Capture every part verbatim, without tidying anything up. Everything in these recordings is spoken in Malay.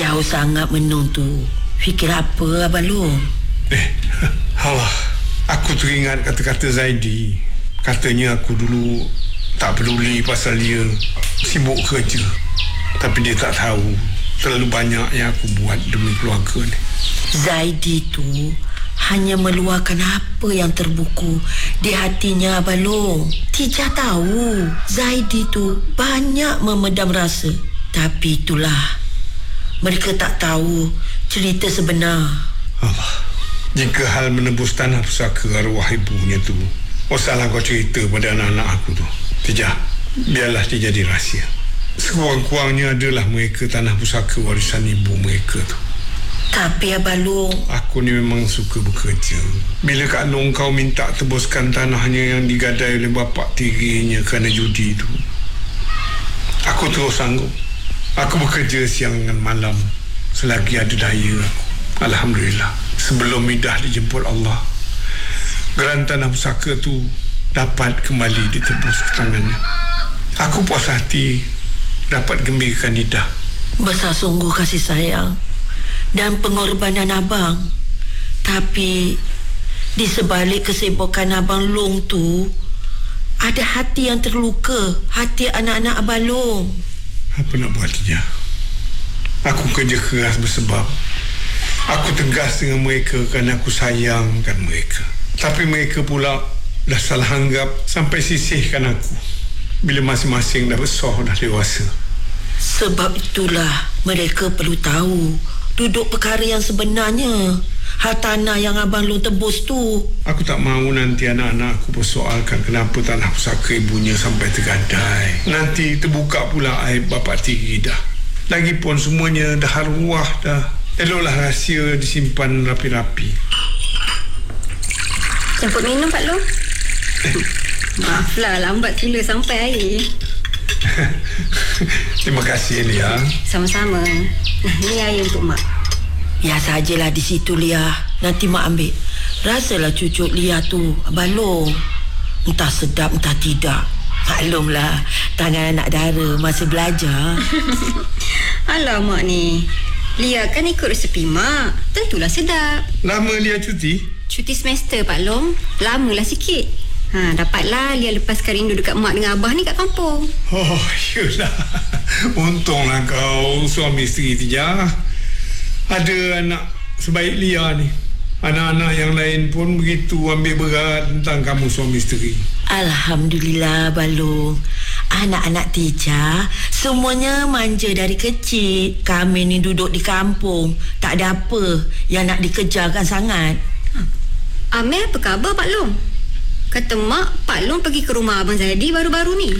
Jauh sangat menung tu. Fikir apa Abang Long? Eh, Allah, aku teringat kata-kata Zaidi. Katanya aku dulu tak peduli pasal dia sibuk kerja. Tapi dia tak tahu terlalu banyak yang aku buat demi keluarga ni. Zaidi tu hanya meluahkan apa yang terbuku di hatinya Abang Long. Tija tahu Zaidi tu banyak memendam rasa. Tapi itulah, mereka tak tahu cerita sebenar. Allah, jika hal menebus tanah pusaka arwah ibunya tu, oh salah kau cerita pada anak-anak aku tu. Tija, biarlah dia jadi rahsia. Sekurang-kurangnya adalah mereka tanah pusaka warisan ibu mereka tu. Tapi Abang Long, aku ni memang suka bekerja. Bila Kak Long kau minta tebuskan tanahnya yang digadai oleh bapak tirinya kerana judi tu, aku terus sanggup. Aku bekerja siang dengan malam selagi ada daya aku. Alhamdulillah, sebelum Midah dijemput Allah, geran tanah pusaka tu dapat kembali ditebus ke tangannya. Aku puas hati dapat gembirakan Midah. Besar sungguh kasih sayang dan pengorbanan abang. Tapi di sebalik kesibukan Abang Long tu, ada hati yang terluka, hati anak-anak Abang Long. Apa nak buat dia? Aku kerja keras bersebab. Aku tegas dengan mereka kerana aku sayangkan mereka. Tapi mereka pula dah salah anggap sampai sisihkan aku bila masing-masing dah besar, dah dewasa. Sebab itulah mereka perlu tahu duduk perkara yang sebenarnya. Hal tanah yang Abang Long tebus tu. Aku tak mahu nanti anak-anak aku persoalkan kenapa tanah pusaka ibunya sampai tergadai. Nanti terbuka pula aib bapak tiri dah. Lagipun semuanya dah arwah dah. Eloklah rahsia disimpan rapi-rapi. Jemput minum Pak Long. Maaflah lambat pula sampai air. Terima kasih Lia. Sama-sama. Ni air untuk Mak. Ya sajalah di situ Lia. Nanti Mak ambil. Rasalah cucuk Lia tu Abang Long. Entah sedap entah tidak. Maklumlah, tangan anak dara masih belajar. Alah Mak ni, Lia kan ikut resepi Mak. Tentulah sedap. Lama Lia cuti? Cuti semester Pak Long. Lamalah sikit. Ha, dapatlah Lia lepaskan rindu dekat Mak dengan Abah ni kat kampung. Oh, iyalah. Untunglah kau suami isteri Tija. Ada anak sebaik Lia ni. Anak-anak yang lain pun begitu ambil berat tentang kamu suami isteri. Alhamdulillah Abang Long. Anak-anak Tija semuanya manja dari kecil. Kami ni duduk di kampung, tak ada apa yang nak dikejarkan sangat. ha. Amel apa khabar Pak Long? Kata Mak, Pak Long pergi ke rumah Abang Zaidi baru-baru ni.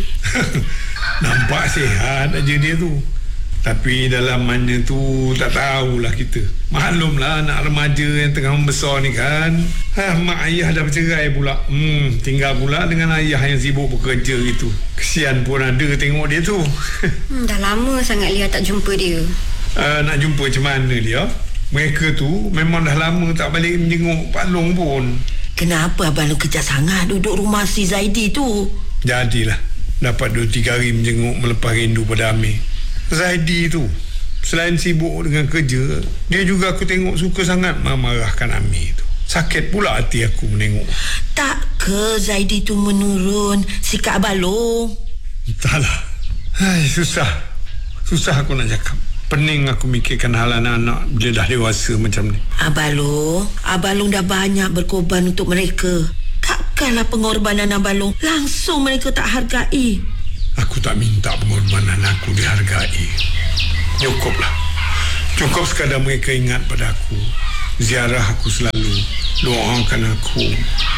Nampak sihat aja dia tu. Tapi dalamannya tu tak tahulah kita. Maklumlah anak remaja yang tengah membesar ni kan. Ha, mak ayah dah bercerai pula. Hmm, tinggal pula dengan ayah yang sibuk bekerja gitu. Kesian pun ada tengok dia tu. hmm, Dah lama sangat Lia tak jumpa dia. Uh, nak jumpa macam mana dia? Mereka tu memang dah lama tak balik menjenguk Pak Long pun. Kenapa Abang Long kejap sangat duduk rumah si Zaidi tu? Jadilah dapat dua tiga hari menjenguk melepas rindu pada Amir. Zaidi tu selain sibuk dengan kerja, dia juga aku tengok suka sangat memarahkan Amir tu. Sakit pula hati aku menengok. Tak ke Zaidi tu menurun sikap Abang Long? Entahlah. Hai, susah. Susah aku nak cakap. Pening aku mikirkan hal anak-anak bila dah dewasa macam ni. Abang Long, Abang Long dah banyak berkorban untuk mereka. Takkanlah pengorbanan Abang Long langsung mereka tak hargai. Aku tak minta pengorbanan aku dihargai. Cukuplah. Cukup sekadar mereka ingat pada aku. Ziarah aku selalu. Doakan aku.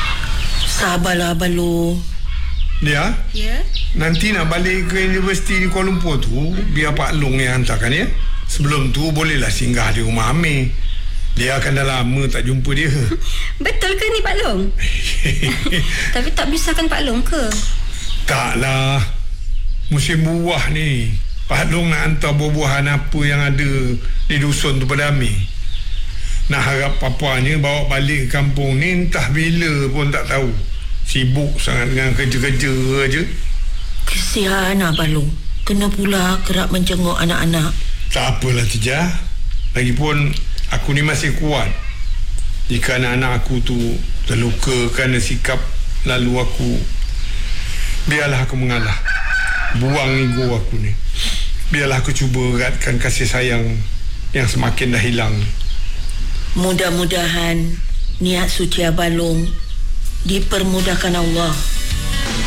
Sabarlah Abang Long. Dia? Ya? Nanti nak balik ke universiti di Kuala Lumpur tu, biar Pak Long yang hantarkan ya. Sebelum tu bolehlah singgah di rumah Amir. Dia akan dah lama tak jumpa dia. Betul ke ni Pak Long? Tapi tak bisakan Pak Long ke? Taklah. Musim buah ni. Pak Long nak hantar buah-buahan apa yang ada di dusun tu pada Amir. Nak harap papanya bawa balik ke kampung ni entah bila pun tak tahu. Sibuk sangat dengan kerja-kerja aja. Kesian Abang Long. Kena pula kerap menjenguk anak-anak. Tak apalah Tija. Lagipun aku ni masih kuat. Jika anak-anak aku tu terluka kerana sikap lalu aku, biarlah aku mengalah. Buang ego aku ni. Biarlah aku cuba eratkan kasih sayang yang semakin dah hilang. Mudah-mudahan niat suci Abang Long dipermudahkan Allah.